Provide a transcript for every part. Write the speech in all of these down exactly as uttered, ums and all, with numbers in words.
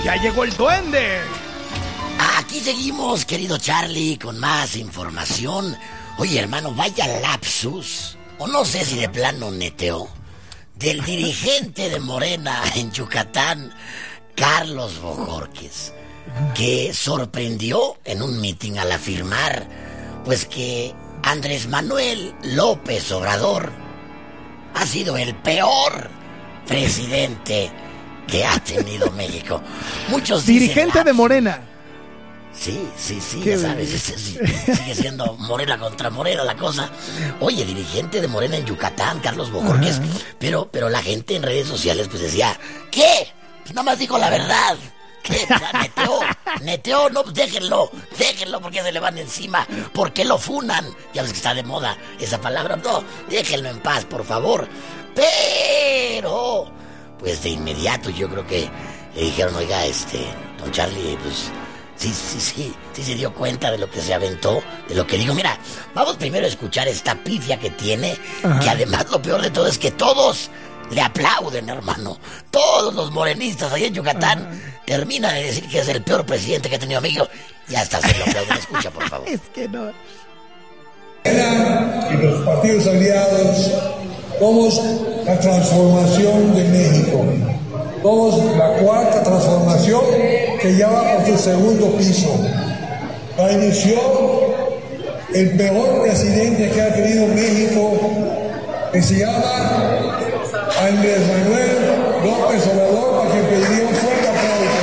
Ya llegó el duende. Aquí seguimos, querido Charlie, con más información. Oye, hermano, vaya lapsus, o no sé si de plano neteó, del dirigente de Morena en Yucatán, Carlos Bojorquez, que sorprendió en un mitin al afirmar, pues que Andrés Manuel López Obrador ha sido el peor presidente que ha tenido México. Muchos dicen dirigente de Morena. Sí, sí, sí, ya sabes, este, sí, sigue siendo Morena contra Morena la cosa. Oye, dirigente de Morena en Yucatán, Carlos Bojorquez, pero, pero la gente en redes sociales pues decía, ¿qué? Pues nada más dijo la verdad. ¿Qué? O sea, neteó, neteó, no, pues déjenlo, déjenlo porque se le van encima. ¿Por qué lo funan? Ya ves que está de moda esa palabra, no, déjenlo en paz, por favor. Pero, pues de inmediato yo creo que le dijeron, oiga, este, don Charlie, pues... Sí, sí, sí, sí se dio cuenta de lo que se aventó, de lo que digo. Mira, vamos primero a escuchar esta pifia que tiene, ajá, que además lo peor de todo es que todos le aplauden, hermano. Todos los morenistas ahí en Yucatán, ajá, terminan de decir que es el peor presidente que ha tenido México y hasta se lo aplauden. Escucha, por favor. Es que no. Y los partidos aliados, somos la transformación de México. Somos la cuarta transformación que ya va por su segundo piso. La inició el peor presidente que ha tenido México, que se llama Andrés Manuel López Obrador, a quien pediría un fuerte aplauso.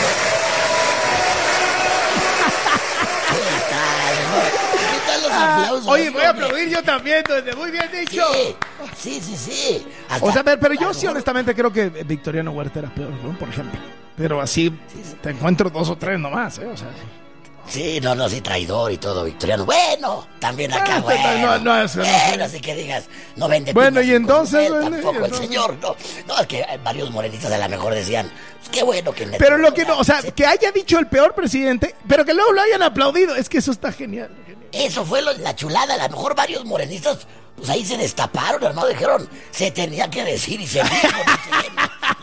Ah, oye, voy a aplaudir yo también, duende. Muy bien dicho. Sí, sí, sí. sí. O sea, pero yo sí honestamente creo que Victoriano Huerta era peor, ¿no? Por ejemplo. Pero así sí, sí. Te encuentro dos o tres nomás, ¿eh? O sea, sí. Sí, no, no, sí, traidor y todo, Victoriano. Bueno, también acá, ah, bueno. No, no, no, bueno, así que digas, no vende. Bueno, y entonces. Él, bueno, tampoco y entonces... el señor, no. No, es que varios morenistas a lo mejor decían, pues qué bueno que. Pero lo que no, o sea, sí, que haya dicho el peor presidente, pero que luego lo hayan aplaudido, es que eso está genial. genial. Eso fue lo, la chulada, a lo mejor varios morenistas, pues ahí se destaparon, hermano, dijeron, se tenía que decir y se dijo, no sé,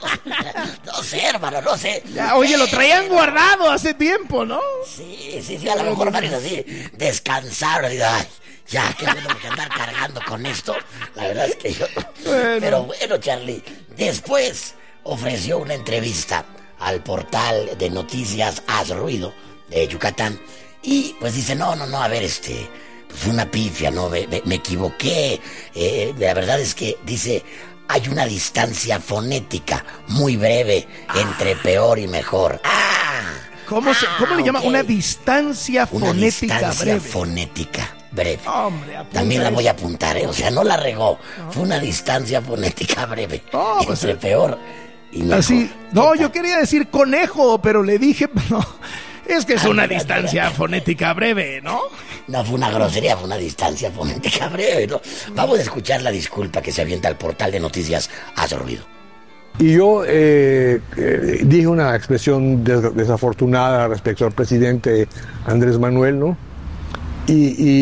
no, no sé, hermano, no sé. Ya, oye, lo traían guardado hace tiempo, ¿no? Sí, sí, sí, a lo mejor varios así descansaron y ay, ya, qué bueno que andar cargando con esto. La verdad es que yo... Bueno. Pero bueno, Charlie, después ofreció una entrevista al portal de noticias Haz Ruido de Yucatán y pues dice, no, no, no, a ver, este... fue una pifia, ¿no? Me, me, me equivoqué. Eh, la verdad es que dice, hay una distancia fonética muy breve ah. entre peor y mejor. ¡Ah! ¿Cómo, se, ¿cómo ah, le llama? Okay. Una distancia fonética una distancia breve. fonética breve. Hombre, también la voy a apuntar, ¿eh? O sea, no la regó. No. Fue una distancia fonética breve. Oh, entre pues, peor y mejor. Así, no, yo quería decir conejo, pero le dije, no. Es que es una distancia fonética breve, ¿no? No fue una grosería, fue una distancia fonética breve, ¿no? Vamos a escuchar la disculpa que se avienta al portal de noticias Haz Ruido. Y yo eh, eh, dije una expresión des- desafortunada respecto al presidente Andrés Manuel, ¿no? Y,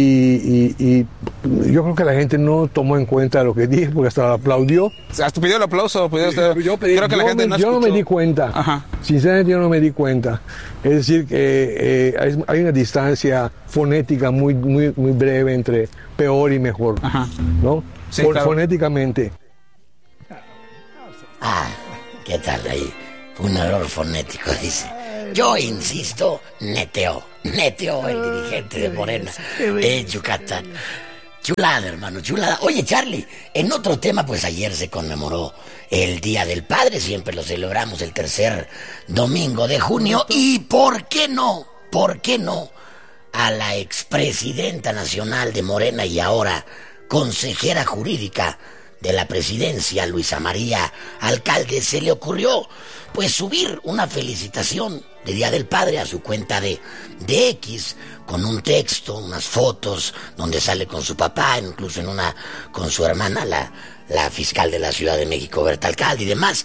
y, y, y yo creo que la gente no tomó en cuenta lo que dije porque hasta lo aplaudió. O sea, tú pidió el aplauso, pidió usted. Yo, pedí, creo que la gente me, no yo escuchó. no me di cuenta. Ajá. Sinceramente yo no me di cuenta. Es decir, que eh, hay, hay una distancia fonética muy, muy, muy breve entre peor y mejor. Ajá. ¿No? Sí, Fon- claro. Fonéticamente. Ah, ¿qué tal ahí? Un error fonético, dice. Yo insisto, neteó. Neteó el dirigente de Morena en Yucatán. Chulada, hermano, chulada. Oye, Charlie, en otro tema, pues ayer se conmemoró el Día del Padre. Siempre lo celebramos el tercer domingo de junio. ¿Y por qué no? ¿Por qué no? A la expresidenta nacional de Morena y ahora consejera jurídica de la presidencia, Luisa María Alcalde, se le ocurrió pues subir una felicitación de Día del Padre a su cuenta de, de X, con un texto, unas fotos donde sale con su papá, incluso en una con su hermana, la, la fiscal de la Ciudad de México, Berta Alcalde y demás.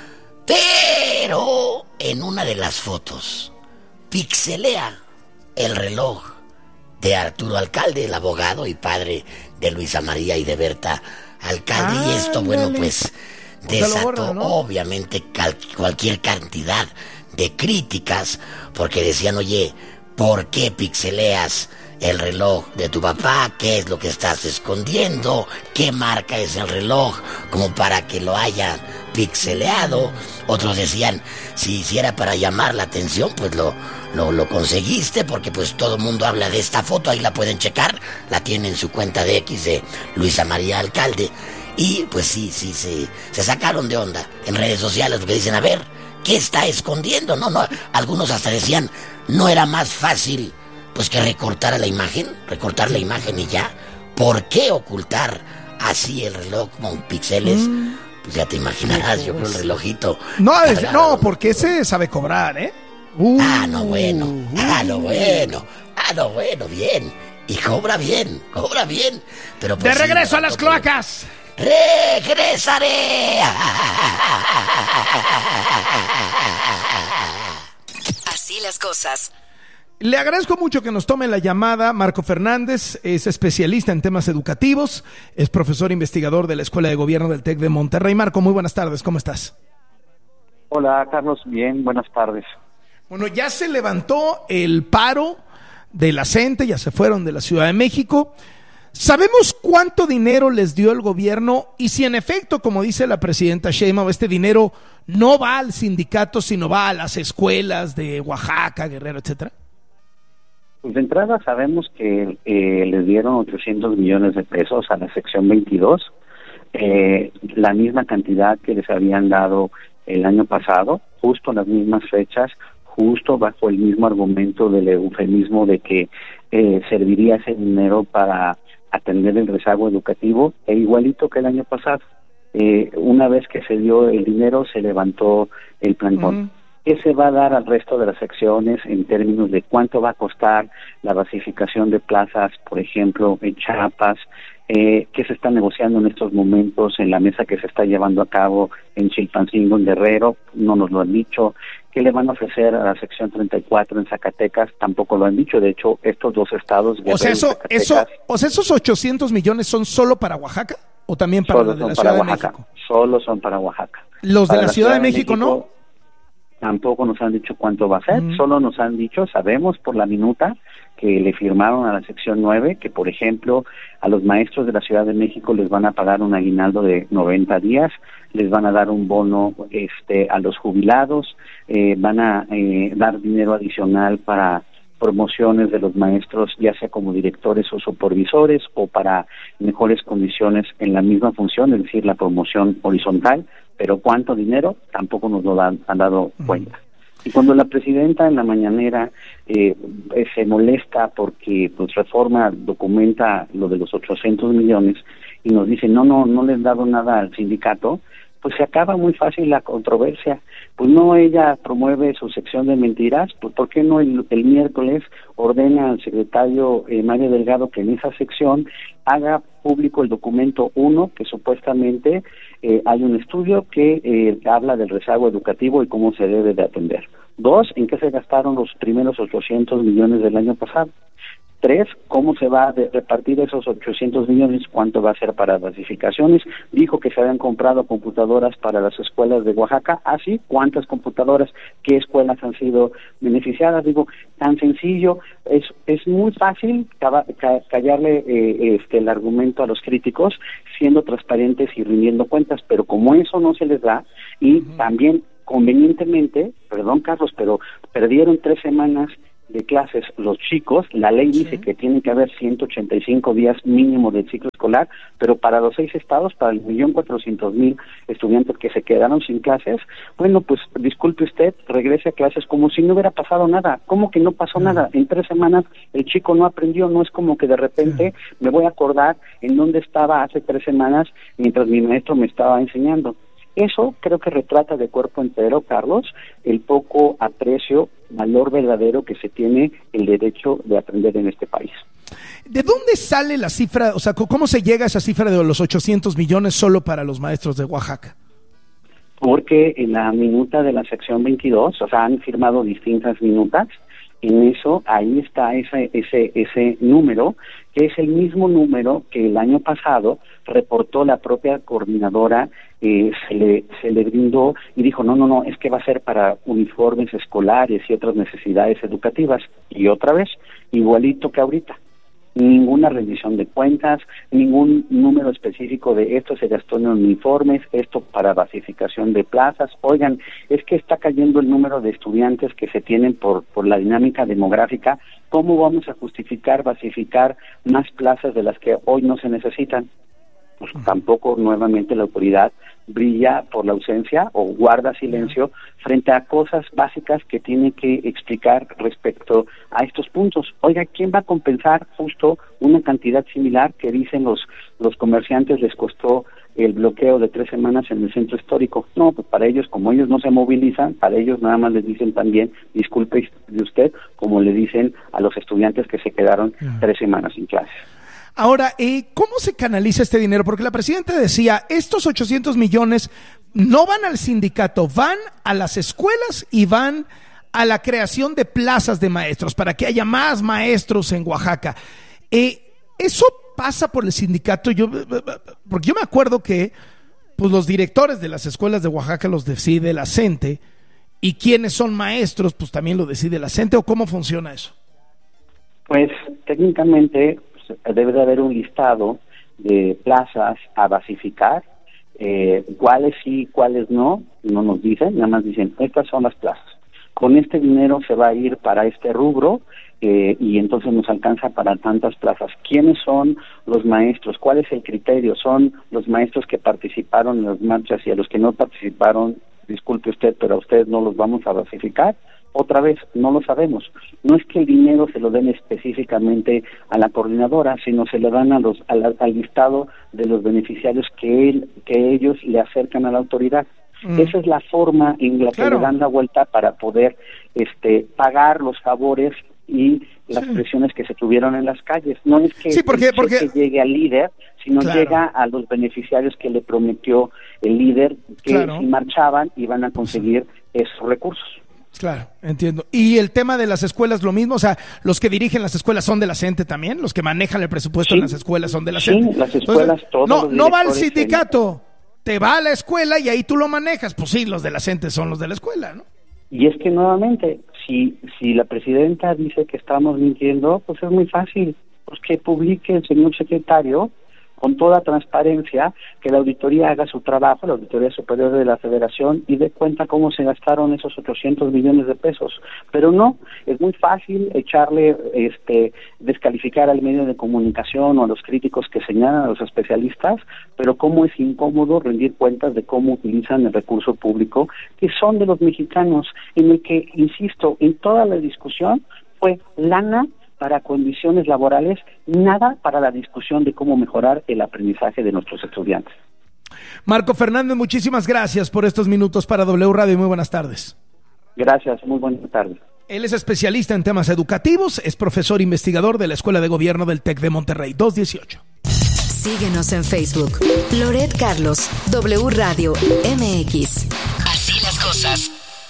Pero en una de las fotos pixelea el reloj de Arturo Alcalde, el abogado y padre de Luisa María y de Berta Alcalde, ah, y esto, bueno, pues desató, o sea, borra, ¿no? Obviamente cal- cualquier cantidad de críticas, porque decían, oye, ¿por qué pixeleas el reloj de tu papá? ¿Qué es lo que estás escondiendo? ¿Qué marca es el reloj como para que lo hayan pixeleado? Otros decían, si hiciera para llamar la atención, pues lo, lo, lo conseguiste, porque pues todo el mundo habla de esta foto, ahí la pueden checar, la tiene en su cuenta de X de Luisa María Alcalde. Y pues sí, sí, sí, se sacaron de onda en redes sociales, porque dicen, a ver, ¿qué está escondiendo? No, no, algunos hasta decían, ¿no era más fácil pues que recortar la imagen, recortar la imagen y ya? ¿Por qué ocultar así el reloj con píxeles? Mm. Pues ya te imaginarás, yo creo el relojito. No, es, no, porque ese sabe cobrar, ¿eh? Uh, ah, no, bueno, ah, no, bueno, ah, no, bueno, bien. Y cobra bien, cobra bien. Pero pues, de regreso sí, a las cloacas. ¡Regresaré! Así las cosas. Le agradezco mucho que nos tome la llamada. Marco Fernández es especialista en temas educativos, es profesor investigador de la Escuela de Gobierno del TEC de Monterrey. Marco, muy buenas tardes, ¿cómo estás? Hola, Carlos, bien, buenas tardes. Bueno, ya se levantó el paro de la CENTE, ya se fueron de la Ciudad de México. ¿Sabemos cuánto dinero les dio el gobierno y si en efecto, como dice la presidenta Sheinbaum, este dinero no va al sindicato, sino va a las escuelas de Oaxaca, Guerrero, etcétera? Pues de entrada sabemos que eh, les dieron ochocientos millones de pesos a la sección veintidós, eh, la misma cantidad que les habían dado el año pasado, justo en las mismas fechas, justo bajo el mismo argumento del eufemismo de que eh, serviría ese dinero para atender el rezago educativo, e igualito que el año pasado. Eh, una vez que se dio el dinero, se levantó el plantón. Uh-huh. ¿Qué se va a dar al resto de las secciones en términos de cuánto va a costar la basificación de plazas, por ejemplo, en Chiapas? Eh, ¿Qué se está negociando en estos momentos en la mesa que se está llevando a cabo en Chilpancingo, en Guerrero? No nos lo han dicho. ¿Qué le van a ofrecer a la sección treinta y cuatro en Zacatecas? Tampoco lo han dicho. De hecho, estos dos estados, Guerrero o sea, eso, y Zacatecas, eso, o sea, esos ochocientos millones son solo para Oaxaca o también para los de la Ciudad de México. Solo son para Oaxaca. Los de la Ciudad de México, ¿no? Tampoco nos han dicho cuánto va a ser, mm. solo nos han dicho, sabemos por la minuta que le firmaron a la sección nueve, que por ejemplo a los maestros de la Ciudad de México les van a pagar un aguinaldo de noventa días, les van a dar un bono este a los jubilados, eh, van a eh, dar dinero adicional para promociones de los maestros, ya sea como directores o supervisores, o para mejores condiciones en la misma función, es decir, la promoción horizontal. Pero cuánto dinero tampoco nos lo dan, han dado cuenta. Y cuando la presidenta en la mañanera eh, se molesta porque pues Reforma documenta lo de los ochocientos millones y nos dice no, no, no les han dado nada al sindicato, pues se acaba muy fácil la controversia. Pues no, ella promueve su sección de mentiras, pues ¿por qué no el, el miércoles ordena al secretario eh, Mario Delgado que en esa sección haga público el documento uno, que supuestamente eh, hay un estudio que eh, habla del rezago educativo y cómo se debe de atender? Dos, ¿en qué se gastaron los primeros ochocientos millones del año pasado? Tres, ¿cómo se va a repartir esos ochocientos millones? ¿Cuánto va a ser para basificaciones? Dijo que se habían comprado computadoras para las escuelas de Oaxaca. ¿Ah, sí? ¿Cuántas computadoras? ¿Qué escuelas han sido beneficiadas? Digo, tan sencillo. Es es muy fácil ca- ca- callarle eh, este el argumento a los críticos siendo transparentes y rindiendo cuentas, pero como eso no se les da, y uh-huh. también convenientemente, perdón Carlos, pero perdieron tres semanas de clases los chicos. La ley sí. dice que tiene que haber ciento ochenta y cinco días mínimo del ciclo escolar, pero para los seis estados, para el millón cuatrocientos mil estudiantes que se quedaron sin clases, bueno, pues disculpe usted, regrese a clases como si no hubiera pasado nada. ¿Cómo que no pasó sí. nada? En tres semanas el chico no aprendió, no es como que de repente sí. me voy a acordar en dónde estaba hace tres semanas mientras mi maestro me estaba enseñando. Eso creo que retrata de cuerpo entero, Carlos, el poco aprecio, valor verdadero que se tiene el derecho de aprender en este país. ¿De dónde sale la cifra, o sea, cómo se llega a esa cifra de los ochocientos millones solo para los maestros de Oaxaca? Porque en la minuta de la sección veintidós, o sea, han firmado distintas minutas, En eso, ahí está ese, ese, ese número, que es el mismo número que el año pasado reportó la propia coordinadora, eh, se le se le brindó y dijo, no, no, no, es que va a ser para uniformes escolares y otras necesidades educativas. Y otra vez, igualito que ahorita. Ninguna rendición de cuentas, ningún número específico de esto se gastó en uniformes, esto para basificación de plazas. Oigan, es que está cayendo el número de estudiantes que se tienen por, por la dinámica demográfica. ¿Cómo vamos a justificar basificar más plazas de las que hoy no se necesitan? Pues tampoco nuevamente la autoridad brilla por la ausencia o guarda silencio frente a cosas básicas que tiene que explicar respecto a estos puntos. Oiga, ¿quién va a compensar justo una cantidad similar que dicen los los comerciantes les costó el bloqueo de tres semanas en el centro histórico? No, pues para ellos, como ellos no se movilizan, para ellos nada más les dicen también, disculpe de usted, como le dicen a los estudiantes que se quedaron tres semanas sin clases. Ahora, eh, ¿cómo se canaliza este dinero? Porque la presidenta decía, estos ochocientos millones no van al sindicato, van a las escuelas y van a la creación de plazas de maestros, para que haya más maestros en Oaxaca. Eh, ¿Eso pasa por el sindicato? Yo, porque yo me acuerdo que pues, los directores de las escuelas de Oaxaca los decide la CENTE, y quienes son maestros, pues también lo decide la CENTE, ¿o cómo funciona eso? Pues técnicamente debe de haber un listado de plazas a basificar, eh, cuáles sí, cuáles no, no nos dicen, nada más dicen, estas son las plazas. Con este dinero se va a ir para este rubro eh, y entonces nos alcanza para tantas plazas. ¿Quiénes son los maestros? ¿Cuál es el criterio? ¿Son los maestros que participaron en las marchas y a los que no participaron, disculpe usted, pero a ustedes no los vamos a basificar? Otra vez, no lo sabemos. No es que el dinero se lo den específicamente a la coordinadora, sino se le dan a los, al, al listado de los beneficiarios que él, que ellos le acercan a la autoridad. Mm. Esa es la forma en la claro. que le dan la vuelta para poder este, pagar los favores y las sí. presiones que se tuvieron en las calles. No es que, sí, porque, porque... que llegue al líder, sino claro. llega a los beneficiarios que le prometió el líder, que claro. si marchaban iban a conseguir esos recursos. Claro, entiendo. ¿Y el tema de las escuelas lo mismo? O sea, ¿los que dirigen las escuelas son de la CENTE también? ¿Los que manejan el presupuesto sí. en las escuelas son de la CENTE? Sí, las escuelas, Entonces, todos No, los no va al sindicato, en... te va a la escuela y ahí tú lo manejas. Pues sí, los de la CENTE son los de la escuela, ¿no? Y es que nuevamente, si si la presidenta dice que estamos mintiendo, pues es muy fácil. Pues que publique el señor secretario con toda transparencia, que la auditoría haga su trabajo, la Auditoría Superior de la Federación, y dé cuenta cómo se gastaron esos ochocientos millones de pesos. Pero no, es muy fácil echarle, este, descalificar al medio de comunicación o a los críticos que señalan, a los especialistas, pero cómo es incómodo rendir cuentas de cómo utilizan el recurso público, que son de los mexicanos, en el que, insisto, en toda la discusión fue lana para condiciones laborales, nada para la discusión de cómo mejorar el aprendizaje de nuestros estudiantes. Marco Fernández, muchísimas gracias por estos minutos para W Radio y muy buenas tardes. Gracias, muy buenas tardes. Él es especialista en temas educativos, es profesor investigador de la Escuela de Gobierno del TEC de Monterrey, dos dieciocho. Síguenos en Facebook, Loret Carlos, W Radio M X. Así las cosas.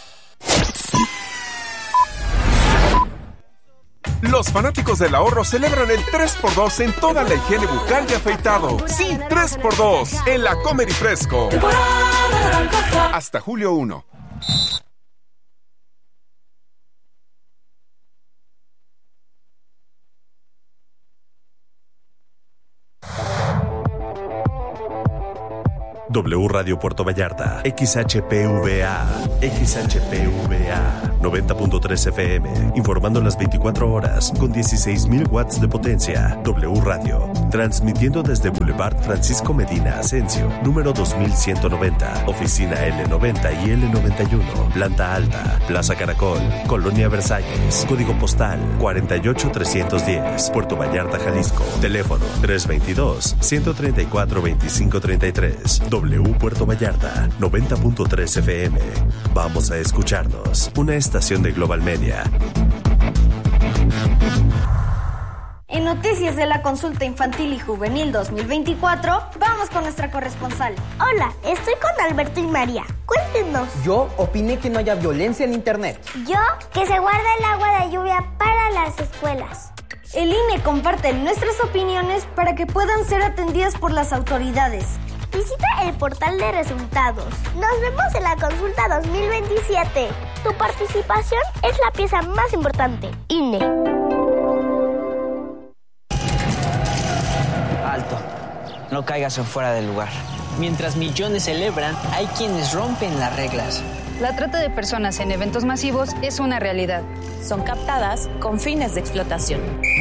Los fanáticos del ahorro celebran el tres por dos en toda la higiene bucal y afeitado. Sí, tres por dos en la Comer y Fresco. Hasta julio primero. W Radio Puerto Vallarta, X H P V A, X H P V A, noventa punto tres F M, informando las veinticuatro horas con dieciséis mil watts de potencia. W Radio, transmitiendo desde Boulevard Francisco Medina Asensio, número dos mil ciento noventa, oficina L noventa y L noventa y uno, planta alta, Plaza Caracol, Colonia Versalles, código postal cuarenta y ocho trescientos diez, Puerto Vallarta, Jalisco, teléfono tres veintidós, ciento treinta y cuatro, veinticinco treinta y tres. W Puerto Vallarta, noventa punto tres F M. Vamos a escucharnos. Una estación de Global Media. En Noticias de la Consulta Infantil y Juvenil dos mil veinticuatro, vamos con nuestra corresponsal. Hola, estoy con Alberto y María. Cuéntenos. Yo opiné que no haya violencia en internet. Yo, que se guarde el agua de lluvia para las escuelas. El I N E comparte nuestras opiniones para que puedan ser atendidas por las autoridades. Visita el portal de resultados. Nos vemos en la consulta dos mil veintisiete. Tu participación es la pieza más importante. I N E. Alto. No caigas en fuera del lugar. Mientras millones celebran, hay quienes rompen las reglas. La trata de personas en eventos masivos es una realidad. Son captadas con fines de explotación.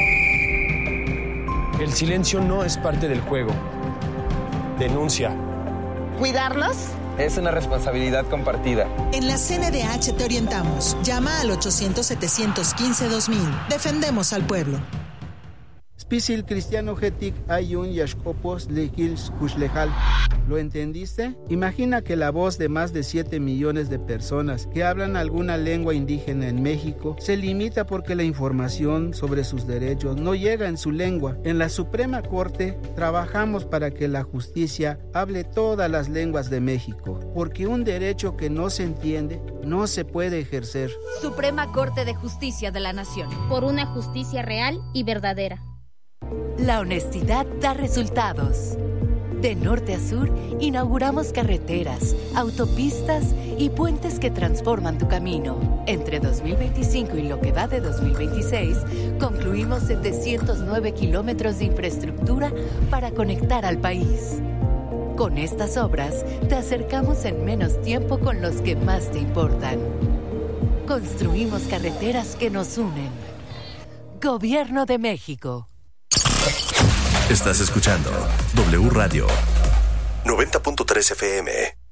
El silencio no es parte del juego. Denuncia. ¿Cuidarlos? Es una responsabilidad compartida. En la C N D H te orientamos. Llama al ochocientos, setecientos quince, dos mil. Defendemos al pueblo. Spisil cristiano getik ayun yashkopos lekils kushlejal. ¿Lo entendiste? Imagina que la voz de más de siete millones de personas que hablan alguna lengua indígena en México se limita porque la información sobre sus derechos no llega en su lengua. En la Suprema Corte trabajamos para que la justicia hable todas las lenguas de México, porque un derecho que no se entiende no se puede ejercer. Suprema Corte de Justicia de la Nación. Por una justicia real y verdadera. La honestidad da resultados. De norte a sur, inauguramos carreteras, autopistas y puentes que transforman tu camino. Entre dos mil veinticinco y lo que va de dos mil veintiséis, concluimos setecientos nueve kilómetros de infraestructura para conectar al país. Con estas obras, te acercamos en menos tiempo con los que más te importan. Construimos carreteras que nos unen. Gobierno de México. Estás escuchando W Radio noventa punto tres F M.